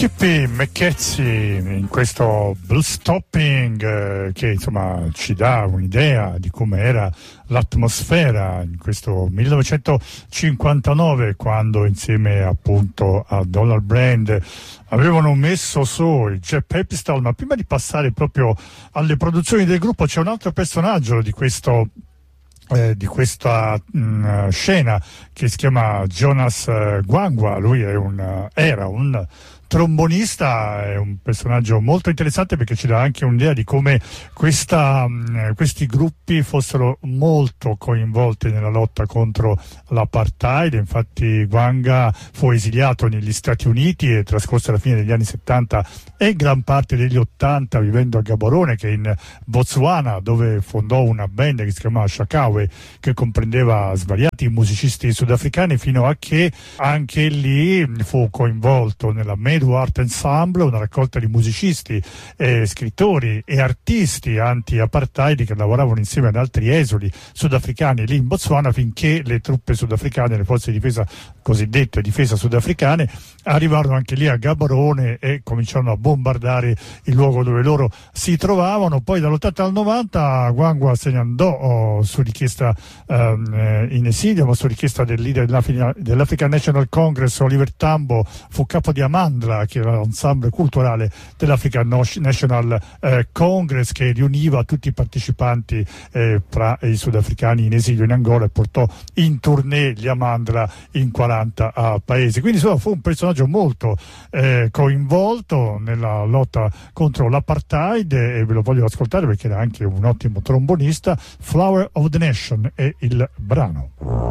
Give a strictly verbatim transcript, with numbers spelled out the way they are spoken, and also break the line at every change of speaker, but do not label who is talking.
Chippy McKenzie in questo Blue Stopping eh, che insomma ci dà un'idea di come era l'atmosfera in questo millenovecentocinquantanove, quando insieme appunto a Donald Brand avevano messo su il Jet Pepistol. Ma prima di passare proprio alle produzioni del gruppo, c'è un altro personaggio di questo Eh, di questa mh, scena che si chiama Jonas uh, Gwangwa. Lui è un, uh, era un trombonista, è un personaggio molto interessante perché ci dà anche un'idea di come questa, mh, questi gruppi fossero molto coinvolti nella lotta contro l'apartheid. Infatti Gwangwa fu esiliato negli Stati Uniti e trascorse la fine degli anni settanta e gran parte degli ottanta vivendo a Gaborone, che è in Botswana, dove fondò una band che si chiamava Shakawe, che comprendeva svariati musicisti sudafricani, fino a che anche lì fu coinvolto nella Medu Art Ensemble, una raccolta di musicisti, eh, scrittori e artisti anti-apartheid che lavoravano insieme ad altri esuli sudafricani lì in Botswana, finché le truppe sudafricane, le forze di difesa cosiddette difesa sudafricane, arrivarono anche lì a Gaborone e cominciarono a bombardare il luogo dove loro si trovavano. Poi dall'ottanta al novanta Gwangwa se ne andò oh, su richiesta ehm, in esilio, ma su richiesta del leader dell'African National Congress Oliver Tambo. Fu capo di Amandla, che era l'ensemble culturale dell'African National eh, Congress, che riuniva tutti i partecipanti eh, fra i sudafricani in esilio in Angola, e portò in tournée gli Amandla in quaranta uh, paesi. Quindi insomma, fu un personaggio molto eh, coinvolto nella lotta contro l'apartheid, e ve lo voglio ascoltare perché era anche un ottimo trombonista. Flower of the Nation è il brano.